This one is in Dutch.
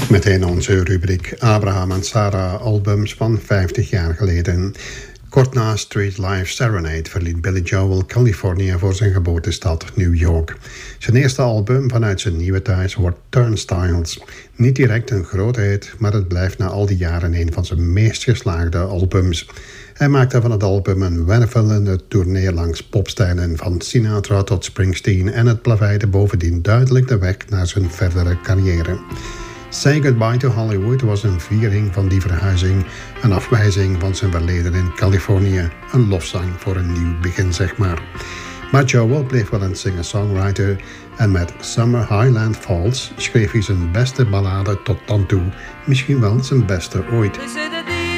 Meteen onze rubriek Abraham en Sarah albums van 50 jaar geleden. Kort na Street Life Serenade verliet Billy Joel Californië voor zijn geboortestad New York. Zijn eerste album vanuit zijn nieuwe thuis wordt Turnstiles. Niet direct een grootheid, maar het blijft na al die jaren een van zijn meest geslaagde albums. Hij maakte van het album een wervelende tournee langs popstijlen van Sinatra tot Springsteen en het plaveide bovendien duidelijk de weg naar zijn verdere carrière. Say Goodbye to Hollywood was een viering van die verhuizing, een afwijzing van zijn verleden in Californië, een lofzang voor een nieuw begin zeg maar. Maar Joel bleef wel een singer-songwriter en met Summer Highland Falls schreef hij zijn beste ballade tot dan toe, misschien wel zijn beste ooit.